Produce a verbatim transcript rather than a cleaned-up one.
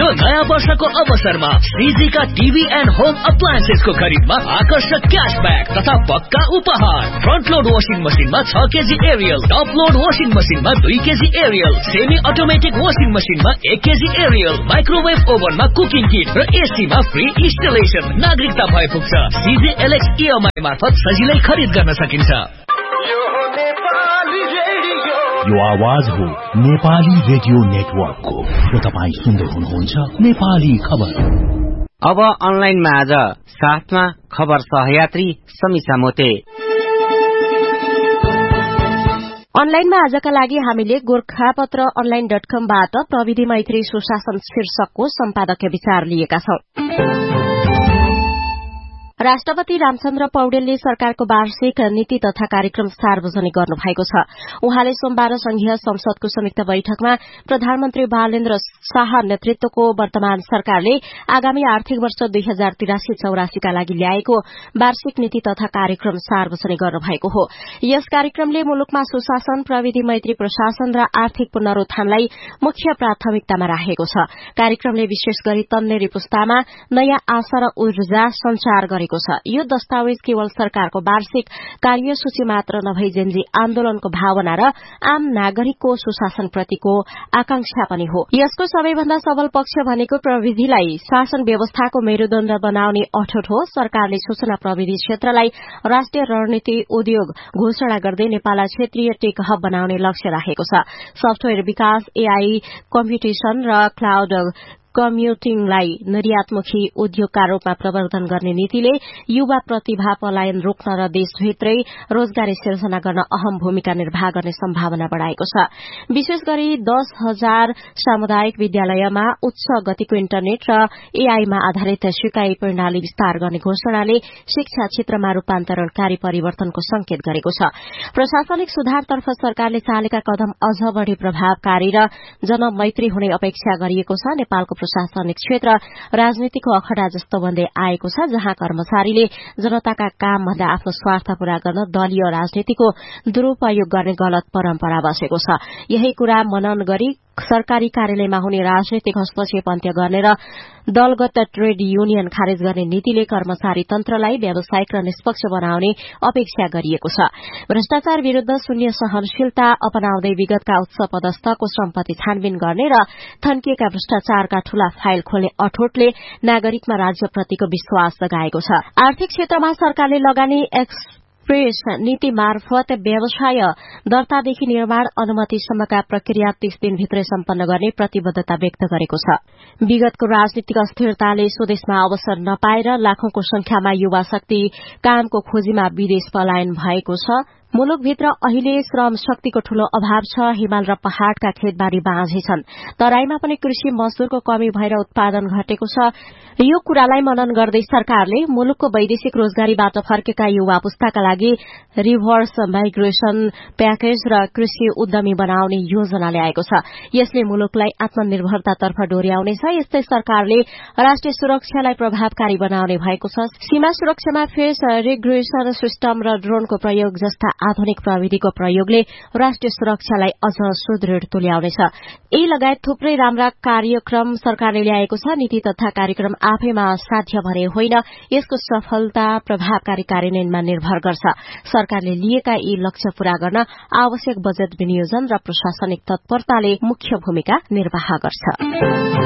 यो नयाँ वर्षको अवसरमा सीजी का टीवी एन्ड होम अप्लायन्सेस को खरीदमा आकर्षक क्याशब्याक तथा पक्का उपहार। फ्रन्ट लोड वाशिङ मसिनमा छ KG Ariel, top load washing मसिनमा दुई KG Ariel, semi automatic washing मसिनमा एक केजी एरियल, माइक्रोवेभ ओभनमा कुकिङ किट र एसीमा फ्री इन्स्टलेसन। नागरिकता भए पुग्छ। सीजी एलएक्स ईएमआई मार्फत सजिलै खरिद गर्न सकिन्छ। यो आवाज हो नेपाली रेडियो नेटवर्कको। र तपाईँ सुन्दै हुनुहुन्छ नेपाली खबर। अब अनलाइनमा आज साथमा खबर सहयात्री समीक्षा मोते। अनलाइनमा आजका लागि हामीले गोरखापत्र अनलाइन डट कमबाट प्रविधि मैत्री सुशासन शीर्षकको सम्पादकीय विचार लिएका छौं। राष्ट्रपति रामचन्द्र पौडेलले सरकारको वार्षिक नीति तथा कार्यक्रम सार्वजनिक गर्नु भएको छ। उहाँले सोमबार संघीय संसदको संयुक्त बैठकमा प्रधानमन्त्री बालेन्द्र शाह नेतृत्वको वर्तमान सरकारले आगामी आर्थिक वर्ष दुई हजार तिरासी चौरासीका लागि ल्याएको वार्षिक नीति तथा कार्यक्रम सार्वजनिक गर्नु भएको हो। यस कार्यक्रमले मुलुकमा सुशासन, प्रविधि मैत्री प्रशासन र आर्थिक पुनरुत्थानलाई मुख्य प्राथमिकतामा राखेको छ। कार्यक्रमले विशेष गरी तन्नेरी पुस्तामा नयाँ आशा र ऊर्जा संचार गरेको छ। यो दस्तावेज केवल सरकारको वार्षिक कार्यसूची मात्र नभई जेनजी आन्दोलनको भावना र आम नागरिकको सुशासनप्रतिको आकांक्षा पनि हो। यसको सबैभन्दा सबल पक्ष भनेको प्रविधिलाई शासन व्यवस्थाको मेरुदण्ड बनाउने अठोट हो। सरकारले सूचना प्रविधि क्षेत्रलाई राष्ट्रिय रणनीति उद्योग घोषणा गर्दै नेपाललाई क्षेत्रीय टेक हब बनाउने लक्ष्य राखेको छ। सफ्टवेयर विकास, एआई, कम्प्युटेशन र क्लाउड कम्प्युटिङलाई निर्यातमुखी उद्योगका रूपमा प्रवर्धन गर्ने नीतिले युवा प्रतिभा पलायन रोक्न र देशभित्रै रोजगारी सिर्जना गर्न अहम भूमिका निर्वाह गर्ने सम्भावना बढ़ाएको छ। विशेष गरी दस हजार सामुदायिक विद्यालयमा उच्च गतिको इन्टरनेट र एआईमा आधारित सिकाइ प्रणाली विस्तार गर्ने घोषणाले शिक्षा क्षेत्रमा रूपान्तरणकारी परिवर्तनको संकेत गरेको छ। प्रशासनिक सुधारतर्फ सरकारले चालेका कदम अझ बढ़ी प्रभावकारी र जनमैत्री हुने अपेक्षा गरिएको छ। नेपालको प्रशासनिक क्षेत्र राजनीतिको अखडा जस्तो बन्दै आएको छ, जहाँ कर्मचारीले जनताका काम भन्दा आफ्नो स्वार्थ पूरा गर्न दलीय राजनीतिको दुरूपयोग गर्ने गलत परम्परा बसेको छ। यही कुरा मनन गरी सरकारी कार्यालयमा हुने राजनीतिक हस्तक्षेप अन्त्य गर्ने र दलगत ट्रेड युनियन खारेज गर्ने नीतिले कर्मचारी तन्त्रलाई व्यावसायिक र निष्पक्ष बनाउने अपेक्षा गरिएको छ। भ्रष्टाचार विरूद्ध शून्य सहनशीलता अपनाउँदै विगतका उच्च पदस्थको सम्पत्ति छानबिन गर्ने र थन्किएका भ्रष्टाचारका ठूला फाइल खोल्ने अठोटले नागरिकमा राज्यप्रतिको विश्वास जगाएको छ। आर्थिक क्षेत्रमा सरकारले लगानी एक्सप्रेस नीति मार्फत व्यवसाय दर्तादेखि निर्माण अनुमतिसम्मका प्रक्रिया तीस दिनभित्रै सम्पन्न गर्ने प्रतिबद्धता व्यक्त गरेको छ। विगतको राजनीतिक अस्थिरताले स्वदेशमा अवसर नपाएर लाखौंको संख्यामा युवा शक्ति कामको खोजीमा विदेश पलायन भएको छ। मुलुकभित्र अहिले श्रम शक्तिको ठूलो अभाव छ। हिमाल र पहाड़का खेतबारी बाँझे छन्। तराईमा पनि कृषि मजदूरको कमी भएर उत्पादन घटेको छ। यो कुरालाई मनन गर्दै सरकारले मुलुकको वैदेशिक रोजगारीबाट फर्केका युवा पुस्ताका लागि रिभर्स माइग्रेशन प्याकेज र कृषि उद्यमी बनाउने योजना ल्याएको छ। यसले मुलुकलाई आत्मनिर्भरतातर्फ डोर्याउनेछ। यस्तै सरकारले राष्ट्रिय सुरक्षालाई प्रभावकारी बनाउने भएको छ। सीमा सुरक्षामा फेस रिग्रेशन सिस्टम र ड्रोनको प्रयोग जस्ता आधुनिक प्रविधिको प्रयोगले राष्ट्रिय सुरक्षालाई अझ सुदृढ़ तुल्याउनेछ। यी लगायत थुप्रै राम्रा कार्यक्रम सरकारले ल्याएको छ। नीति तथा कार्यक्रम आफैमा साध्य भने होइन, यसको सफलता प्रभावकारी कार्यान्वयनमा निर्भर गर्छ। सरकारले लिएका यी लक्ष्य पूरा गर्न आवश्यक बजेट विनियोजन र प्रशासनिक तत्परताले मुख्य भूमिका निर्वाह गर्छ।